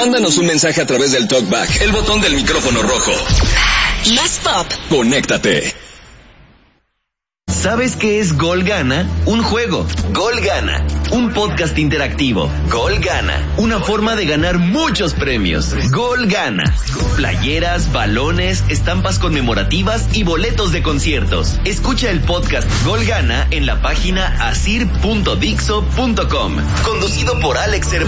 Mándanos un mensaje a través del TalkBack, el botón del micrófono rojo. Más pop. Conéctate. ¿Sabes qué es Gol Gana? Un juego. Gol Gana. Un podcast interactivo. Gol Gana. Una forma de ganar muchos premios. Gol Gana. Playeras, balones, estampas conmemorativas y boletos de conciertos. Escucha el podcast Gol Gana en la página asir.dixo.com. Conducido por Alex Cervantes.